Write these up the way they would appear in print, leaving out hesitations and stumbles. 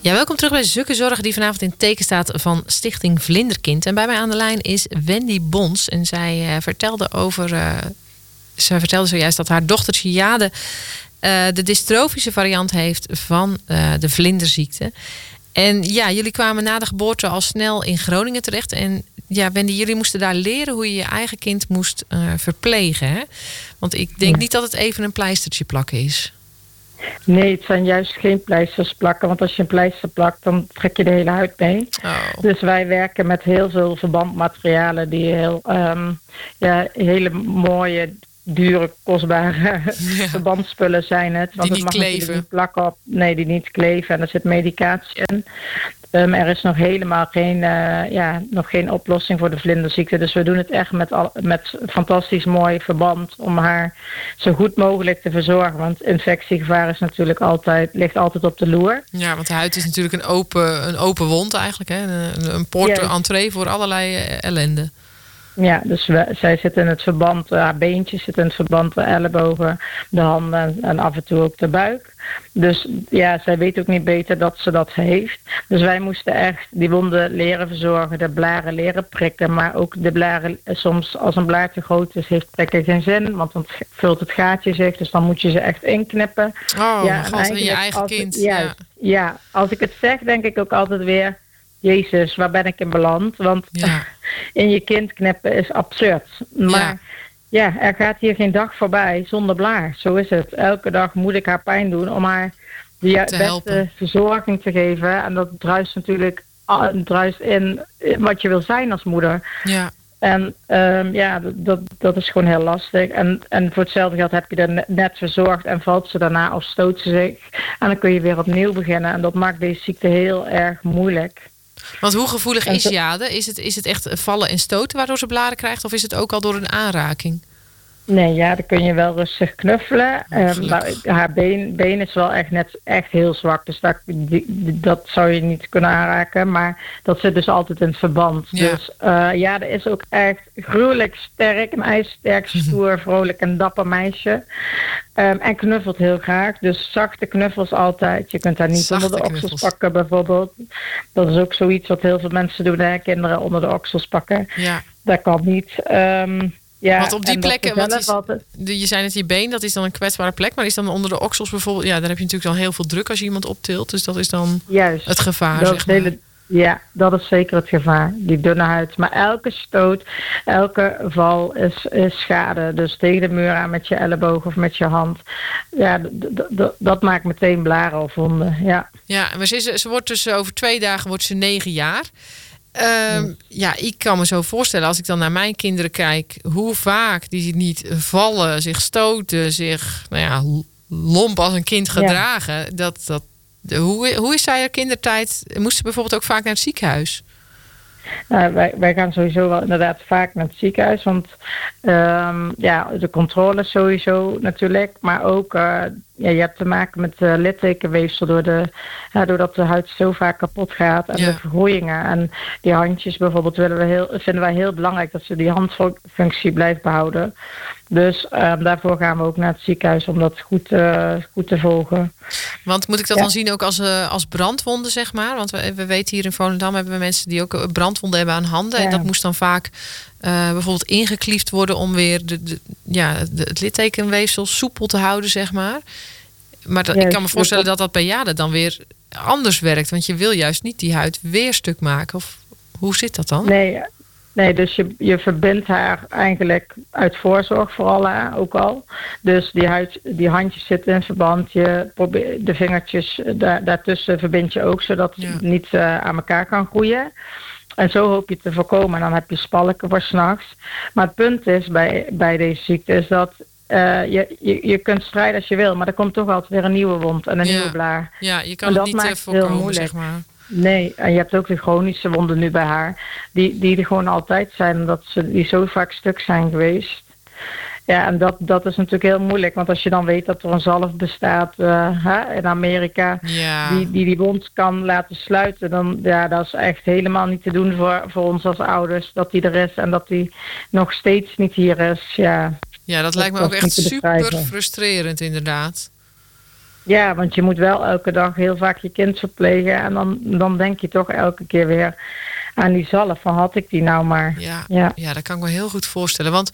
Ja, welkom terug bij Zukkenzorg, die vanavond in het teken staat van Stichting Vlinderkind. En bij mij aan de lijn is Wendy Bons. En zij vertelde zojuist dat haar dochtertje Jade de dystrofische variant heeft van de vlinderziekte. En ja, jullie kwamen na de geboorte al snel in Groningen terecht. En ja, Wendy, jullie moesten daar leren hoe je je eigen kind moest verplegen. Hè? Want ik denk niet dat het even een pleistertje plakken is. Nee, het zijn juist geen pleisters plakken. Want als je een pleister plakt, dan trek je de hele huid mee. Oh. Dus wij werken met heel veel verbandmaterialen die hele mooie, dure, kostbare verbandspullen zijn het. Want die niet kleven. Niet plakken op. Nee, die niet kleven. En er zit medicatie in. Er is nog helemaal geen oplossing voor de vlinderziekte. Dus we doen het echt met fantastisch mooi verband om haar zo goed mogelijk te verzorgen. Want infectiegevaar is natuurlijk ligt altijd op de loer. Ja, want de huid is natuurlijk een open wond eigenlijk. Hè? Een poort-entree voor allerlei ellende. Ja, dus zij zit in het verband, haar beentjes zitten in het verband, de ellebogen, de handen en af en toe ook de buik. Dus ja, zij weet ook niet beter dat ze dat heeft. Dus wij moesten echt die wonden leren verzorgen, de blaren leren prikken. Maar ook de blaren, soms als een blaar te groot is, heeft prikken geen zin. Want dan vult het gaatje zich, dus dan moet je ze echt inknippen. Oh, ja, God, en je eigen kind. Ja, als ik het zeg, denk ik ook altijd weer, Jezus, waar ben ik in beland? Want in je kind knippen is absurd. Maar er gaat hier geen dag voorbij zonder blaar. Zo is het. Elke dag moet ik haar pijn doen om haar de beste verzorging te geven. En dat druist natuurlijk in wat je wil zijn als moeder. Ja. En dat is gewoon heel lastig. En voor hetzelfde geld heb je er net verzorgd en valt ze daarna of stoot ze zich. En dan kun je weer opnieuw beginnen. En dat maakt deze ziekte heel erg moeilijk. Want hoe gevoelig is Jade? Is het echt vallen en stoten waardoor ze blaren krijgt? Of is het ook al door een aanraking? Nee, ja, dan kun je wel rustig knuffelen. Maar haar been is wel echt heel zwak. Dus dat zou je niet kunnen aanraken. Maar dat zit dus altijd in het verband. Ja. Dus Jade is ook echt gruwelijk sterk. Een ijzersterk, stoer, vrolijk en dapper meisje. En knuffelt heel graag. Dus zachte knuffels altijd. Je kunt haar niet onder de oksels pakken bijvoorbeeld. Dat is ook zoiets wat heel veel mensen doen. Hè? Kinderen onder de oksels pakken. Ja. Dat kan niet. Want op die plekken, je zei net je been, dat is dan een kwetsbare plek. Maar is dan onder de oksels bijvoorbeeld, daar heb je natuurlijk dan heel veel druk als je iemand optilt. Dus dat is dan het gevaar, zeg maar. Ja, dat is zeker het gevaar. Die dunne huid. Maar elke stoot, elke val is schade. Dus tegen de muur aan met je elleboog of met je hand. Ja, dat maakt meteen blaren of wonden. Ja, maar ze wordt dus over 2 dagen wordt ze 9 jaar. Ik kan me zo voorstellen, als ik dan naar mijn kinderen kijk, hoe vaak die niet vallen, zich stoten, zich lomp als een kind gedragen. Hoe is zij haar kindertijd? Moest ze bijvoorbeeld ook vaak naar het ziekenhuis? Wij gaan sowieso wel inderdaad vaak naar het ziekenhuis. Want de controle sowieso natuurlijk. Maar ook, je hebt te maken met littekenweefsel doordat de huid zo vaak kapot gaat. En de vergroeien. En die handjes bijvoorbeeld vinden wij heel belangrijk dat ze die handfunctie blijft behouden. Dus daarvoor gaan we ook naar het ziekenhuis om dat goed te volgen. Want moet ik dat dan zien ook als brandwonden, zeg maar? Want we weten hier in Volendam hebben we mensen die ook brandwonden hebben aan handen. Ja. En dat moest dan vaak bijvoorbeeld ingekliefd worden om weer het littekenweefsel soepel te houden, zeg maar. Maar ik kan me voorstellen dat dat bij Jade dan weer anders werkt. Want je wil juist niet die huid weer stuk maken. Of hoe zit dat dan? Nee, dus je verbindt haar eigenlijk uit voorzorg vooral ook al. Dus die handjes zitten in verband. Je probeert de vingertjes daartussen verbind je ook, zodat het niet aan elkaar kan groeien. En zo hoop je te voorkomen. En dan heb je spalken voor 's nachts. Maar het punt is bij deze ziekte is dat je kunt strijden als je wil, maar er komt toch altijd weer een nieuwe wond en een nieuwe blaar. Ja, je kan het niet voorkomen, zeg maar. Nee, en je hebt ook de chronische wonden nu bij haar, die er gewoon altijd zijn, omdat die zo vaak stuk zijn geweest. Ja, en dat is natuurlijk heel moeilijk, want als je dan weet dat er een zalf bestaat in Amerika, die wond kan laten sluiten, dan dat is echt helemaal niet te doen voor ons als ouders, dat die er is en dat die nog steeds niet hier is. Ja, dat lijkt me ook echt super frustrerend, inderdaad. Ja, want je moet wel elke dag heel vaak je kind verplegen. En dan denk je toch elke keer weer aan die zalf. Van had ik die nou maar. Ja, dat kan ik me heel goed voorstellen. Want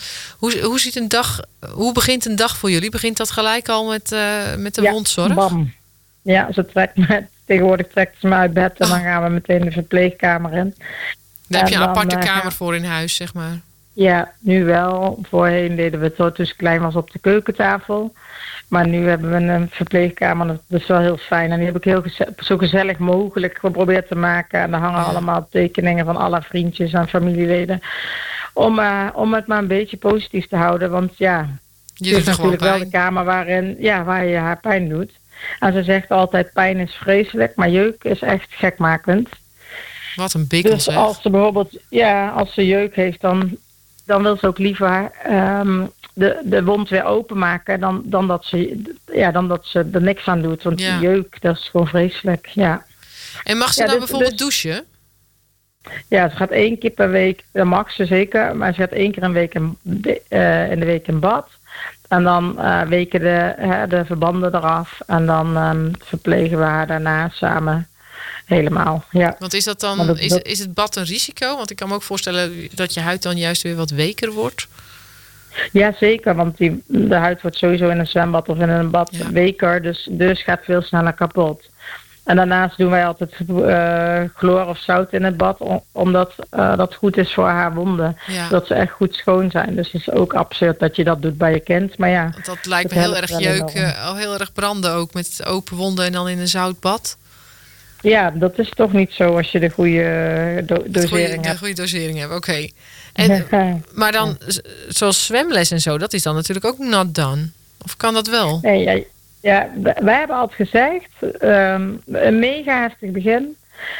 hoe begint een dag voor jullie? Begint dat gelijk al met de wondzorg? Bam. Ja, tegenwoordig trekt ze me uit bed en dan gaan we meteen de verpleegkamer in. Daar heb je een aparte kamer voor in huis, zeg maar. Ja, nu wel. Voorheen deden we het toen ze klein was op de keukentafel. Maar nu hebben we een verpleegkamer. Dat is wel heel fijn. En die heb ik zo gezellig mogelijk geprobeerd te maken. En daar hangen allemaal tekeningen van alle vriendjes en familieleden. Om het maar een beetje positief te houden. Want ja, het is natuurlijk wel de kamer waar je haar pijn doet. En ze zegt altijd, pijn is vreselijk, maar jeuk is echt gekmakend. Wat een bikkel, dus als ze bijvoorbeeld, als ze jeuk heeft, dan wil ze ook liever de wond weer openmaken dan dat ze er niks aan doet. Want die jeuk, dat is gewoon vreselijk, ja. En mag ze dan bijvoorbeeld douchen? Ja, ze gaat 1 keer per week, dat mag ze zeker, maar ze gaat 1 keer in de week in bad. En dan weken de verbanden eraf. En dan verplegen we haar daarna samen helemaal. Ja. Want is dat dan, is het bad een risico? Want ik kan me ook voorstellen dat je huid dan juist weer wat weker wordt. Ja, zeker. Want de huid wordt sowieso in een zwembad of in een bad weker. Dus gaat veel sneller kapot. En daarnaast doen wij altijd chloor of zout in het bad. Omdat dat goed is voor haar wonden. Ja. Dat ze echt goed schoon zijn. Dus het is ook absurd dat je dat doet bij je kind. Maar ja, dat lijkt me heel erg jeuk. Al heel erg branden ook met open wonden en dan in een zoutbad. Ja, dat is toch niet zo als je de goede dosering hebt. De goede dosering hebt, oké. Maar dan, zoals zwemles en zo, dat is dan natuurlijk ook not done. Of kan dat wel? Nee, ja, wij hebben altijd gezegd, een mega heftig begin.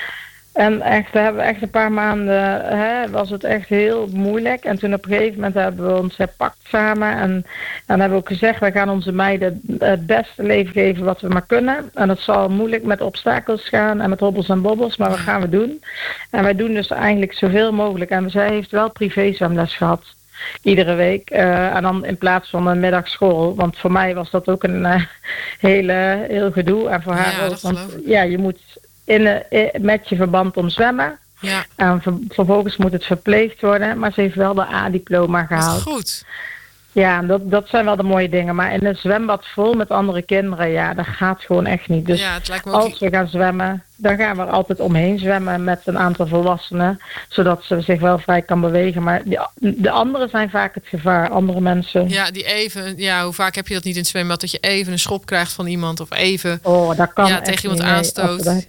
En echt, we hebben echt een paar maanden, was het echt heel moeilijk. En toen op een gegeven moment hebben we ons herpakt samen. En dan hebben we ook gezegd, wij gaan onze meiden het beste leven geven wat we maar kunnen. En dat zal moeilijk met obstakels gaan en met hobbels en bobbels, maar wat gaan we doen? En wij doen dus eigenlijk zoveel mogelijk. En zij heeft wel privé-zwemles gehad. Iedere week. En dan in plaats van een middagschool. Want voor mij was dat ook een heel gedoe. En voor haar ook. Want je moet met je verband om zwemmen. Ja. En vervolgens moet het verpleegd worden. Maar ze heeft wel de A-diploma gehaald. Dat is goed. Ja, dat zijn wel de mooie dingen. Maar in een zwembad vol met andere kinderen, dat gaat gewoon echt niet. Dus het lijkt me ook als we gaan zwemmen, dan gaan we er altijd omheen zwemmen met een aantal volwassenen. Zodat ze zich wel vrij kan bewegen. Maar de anderen zijn vaak het gevaar, andere mensen. Ja, hoe vaak heb je dat niet in het zwembad? Dat je even een schop krijgt van iemand of even dat kan tegen iemand aanstoot.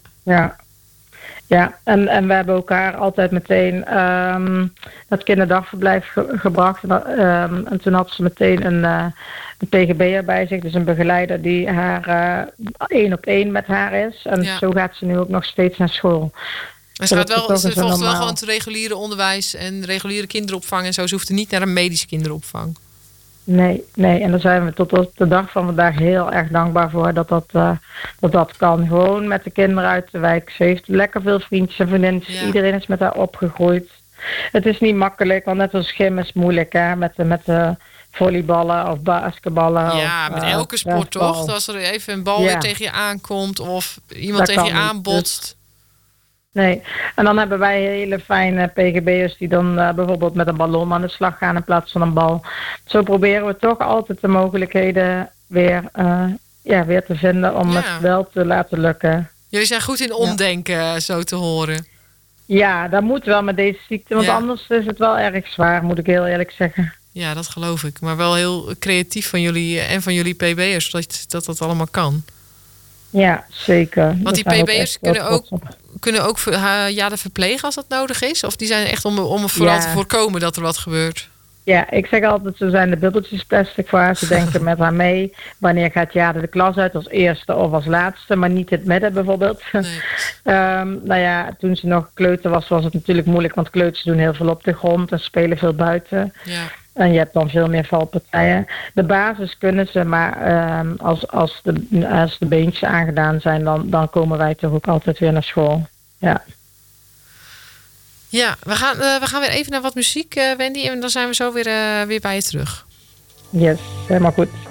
Ja, en we hebben elkaar altijd meteen het kinderdagverblijf gebracht. En toen had ze meteen een PGB'er bij zich, dus een begeleider die haar 1-op-1 met haar is. En zo gaat ze nu ook nog steeds naar school. En ze volgt wel gewoon het reguliere onderwijs en reguliere kinderopvang en zo. Ze hoeft niet naar een medische kinderopvang. Nee, en daar zijn we tot op de dag van vandaag heel erg dankbaar voor dat kan. Gewoon met de kinderen uit de wijk. Ze heeft lekker veel vriendjes en vriendinnetjes. Ja. Iedereen is met haar opgegroeid. Het is niet makkelijk, want net als gym is het moeilijk, hè? Met de volleyballen of basketballen. Ja, met elke sport toch? Als er even een bal weer tegen je aankomt of iemand tegen je aanbotst. Dus, nee, en dan hebben wij hele fijne PGB'ers die dan bijvoorbeeld met een ballon aan de slag gaan in plaats van een bal. Zo proberen we toch altijd de mogelijkheden weer te vinden om het wel te laten lukken. Jullie zijn goed in omdenken, zo te horen. Ja, dat moet wel met deze ziekte, want anders is het wel erg zwaar, moet ik heel eerlijk zeggen. Ja, dat geloof ik. Maar wel heel creatief van jullie en van jullie PB'ers, dat allemaal kan. Ja, zeker. Want die PB'ers kunnen ook de verplegen als dat nodig is? Of die zijn echt om vooral te voorkomen dat er wat gebeurt? Ja, ik zeg altijd, ze zijn de bubbeltjes plastic voor haar. Ze denken met haar mee. Wanneer gaat Jade de klas uit als eerste of als laatste, maar niet het midden bijvoorbeeld. Nee. Toen ze nog kleuter was het natuurlijk moeilijk, want kleuters doen heel veel op de grond en spelen veel buiten. Ja. En je hebt dan veel meer valpartijen. De basis kunnen ze, maar als de beentjes aangedaan zijn, dan komen wij toch ook altijd weer naar school. Ja. Ja, we gaan weer even naar wat muziek, Wendy. En dan zijn we zo weer bij je terug. Yes, helemaal goed.